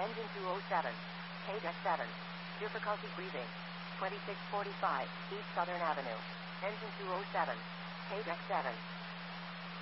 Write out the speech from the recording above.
Engine 207. KDEX 7. Difficulty breathing. 2645 East Southern Avenue. Engine 207. KDEX 7.